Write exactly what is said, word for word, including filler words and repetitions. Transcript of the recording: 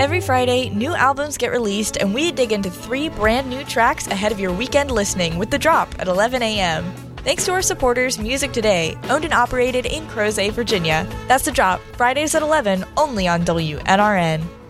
Every Friday, new albums get released, and we dig into three brand new tracks ahead of your weekend listening with The Drop at eleven a.m. Thanks to our supporters, Music Today, owned and operated in Crozet, Virginia. That's The Drop, Fridays at eleven, only on W N R N.